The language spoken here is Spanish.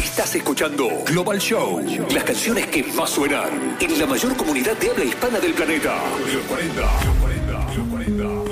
Estás escuchando Global Show. Las canciones que más suenan en la mayor comunidad de habla hispana del planeta. Los 40.